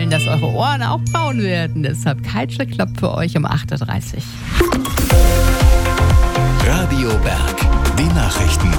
wollen, dass eure Ohren auch braun werden. Deshalb Culture Club für euch um 8.30 Uhr. Radio Berg, die Nachrichten.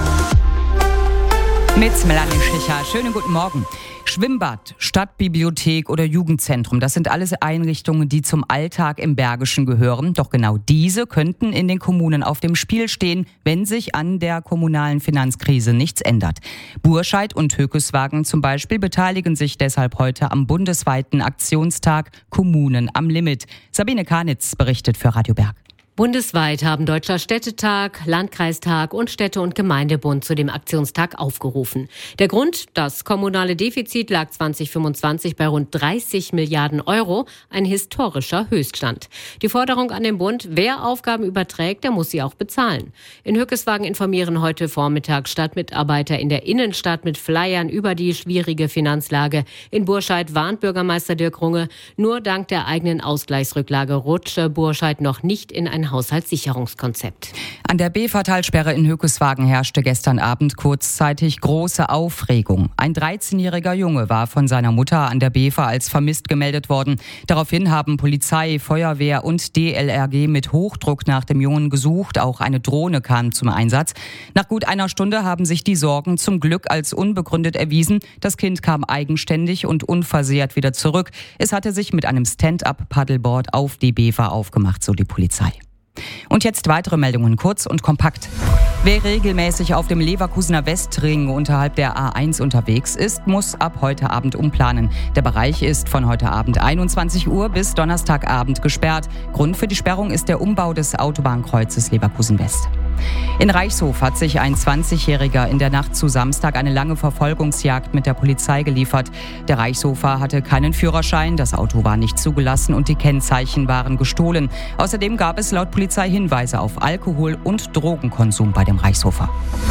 Mit Melanie Schicher. Schönen guten Morgen. Schwimmbad, Stadtbibliothek oder Jugendzentrum, das sind alles Einrichtungen, die zum Alltag im Bergischen gehören. Doch genau diese könnten in den Kommunen auf dem Spiel stehen, wenn sich an der kommunalen Finanzkrise nichts ändert. Burscheid und Höckeswagen zum Beispiel beteiligen sich deshalb heute am bundesweiten Aktionstag Kommunen am Limit. Sabine Karnitz berichtet für Radio Berg. Bundesweit haben Deutscher Städtetag, Landkreistag und Städte- und Gemeindebund zu dem Aktionstag aufgerufen. Der Grund? Das kommunale Defizit lag 2025 bei rund 30 Milliarden Euro, ein historischer Höchststand. Die Forderung an den Bund, wer Aufgaben überträgt, der muss sie auch bezahlen. In Höckeswagen informieren heute Vormittag Stadtmitarbeiter in der Innenstadt mit Flyern über die schwierige Finanzlage. In Burscheid warnt Bürgermeister Dirk Runge, nur dank der eigenen Ausgleichsrücklage rutsche Burscheid noch nicht in ein Haushaltssicherungskonzept. An der BFA-Talsperre in Höckeswagen herrschte gestern Abend kurzzeitig große Aufregung. Ein 13-jähriger Junge war von seiner Mutter an der BFA als vermisst gemeldet worden. Daraufhin haben Polizei, Feuerwehr und DLRG mit Hochdruck nach dem Jungen gesucht. Auch eine Drohne kam zum Einsatz. Nach gut einer Stunde haben sich die Sorgen zum Glück als unbegründet erwiesen. Das Kind kam eigenständig und unversehrt wieder zurück. Es hatte sich mit einem Stand-up-Paddleboard auf die BFA aufgemacht, so die Polizei. Und jetzt weitere Meldungen, kurz und kompakt. Wer regelmäßig auf dem Leverkusener Westring unterhalb der A1 unterwegs ist, muss ab heute Abend umplanen. Der Bereich ist von heute Abend 21 Uhr bis Donnerstagabend gesperrt. Grund für die Sperrung ist der Umbau des Autobahnkreuzes Leverkusen-West. In Reichshof hat sich ein 20-Jähriger in der Nacht zu Samstag eine lange Verfolgungsjagd mit der Polizei geliefert. Der Reichshofer hatte keinen Führerschein, das Auto war nicht zugelassen und die Kennzeichen waren gestohlen. Außerdem gab es laut Polizei Hinweise auf Alkohol- und Drogenkonsum bei dem Reichshofer.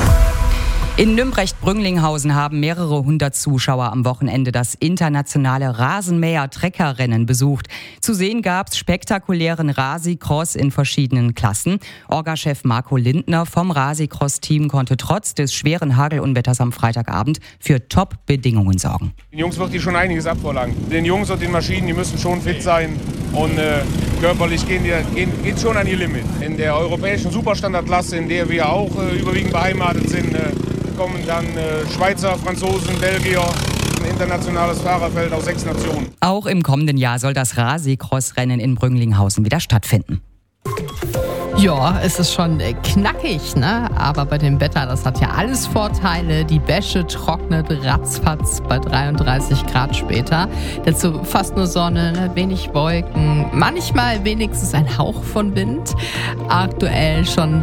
In Nümbrecht-Brünglinghausen haben mehrere hundert Zuschauer am Wochenende das internationale Rasenmäher-Treckerrennen besucht. Zu sehen gab's spektakulären Rasi-Cross in verschiedenen Klassen. Orga-Chef Marco Lindner vom Rasi-Cross-Team konnte trotz des schweren Hagelunwetters am Freitagabend für Top-Bedingungen sorgen. Den Jungs wird hier schon einiges abverlangt. Den Jungs und den Maschinen, die müssen schon fit sein und körperlich gehen schon an ihr Limit. In der europäischen Superstandardklasse, in der wir auch überwiegend beheimatet sind, kommen dann Schweizer, Franzosen, Belgier, ein internationales Fahrerfeld aus 6 Nationen. Auch im kommenden Jahr soll das Rasi-Cross-Rennen in Brünglinghausen wieder stattfinden. Ja, es ist schon knackig, ne? Aber bei dem Wetter, das hat ja alles Vorteile. Die Bäche trocknet ratzfatz bei 33 Grad später. Dazu fast nur Sonne, ne? Wenig Wolken, manchmal wenigstens ein Hauch von Wind. Aktuell schon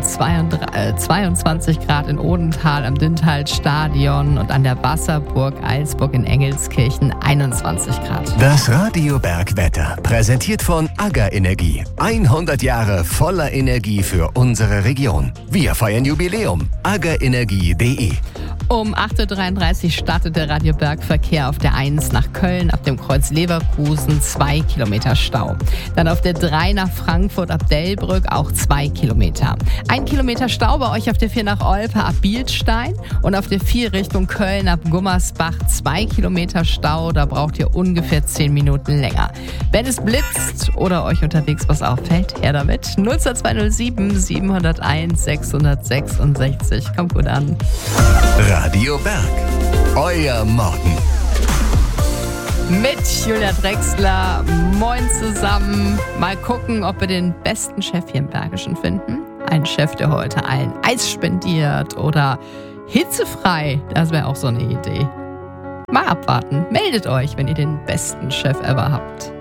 22 Grad in Odenthal am Dindtal-Stadion und an der Wasserburg Eilsburg in Engelskirchen 21 Grad. Das Radio Berg Wetter, präsentiert von AGA Energie. 100 Jahre voller Energie für unsere Region. Wir feiern Jubiläum. agaenergie.de. Um 8.33 Uhr startet der Radio Berg Verkehr auf der 1 nach Köln ab dem Kreuz Leverkusen, 2 Kilometer Stau. Dann auf der 3 nach Frankfurt ab Delbrück auch 2 Kilometer. 1 Kilometer Stau bei euch auf der 4 nach Olpe ab Bielstein und auf der 4 Richtung Köln ab Gummersbach 2 Kilometer Stau. Da braucht ihr ungefähr 10 Minuten länger. Wenn es blitzt oder euch unterwegs was auffällt, her damit. 02207 701 666. Kommt gut an. Radio Berg, euer Morgen. Mit Julia Drechsler. Moin zusammen. Mal gucken, ob wir den besten Chef hier im Bergischen finden. Ein Chef, der heute allen Eis spendiert oder hitzefrei. Das wäre auch so eine Idee. Mal abwarten. Meldet euch, wenn ihr den besten Chef ever habt.